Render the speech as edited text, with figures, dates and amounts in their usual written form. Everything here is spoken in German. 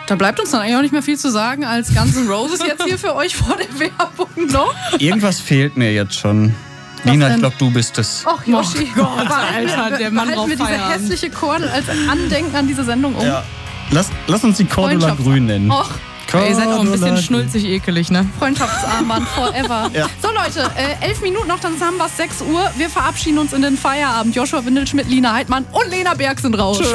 Da bleibt uns dann eigentlich auch nicht mehr viel zu sagen als Guns N' Roses jetzt hier für euch vor der Werbung noch. Irgendwas fehlt mir jetzt schon. Nina, ich glaube, du bist es. Och, Yoshi. Oh Gott, Alter, der Mann drauf mir diese feiern. hässliche Kordel als Andenken an diese Sendung um. Ja. Lass uns die Cordula Grün nennen. Och, Ihr seid auch ein bisschen schnulzig ekelig, ne? Freundschaftsarmband forever. Ja. So Leute, 11 Minuten noch, dann haben wir es 6 Uhr. Wir verabschieden uns in den Feierabend. Joshua Windelschmidt, Lina Heidmann und Lena Berg sind raus. Tschö.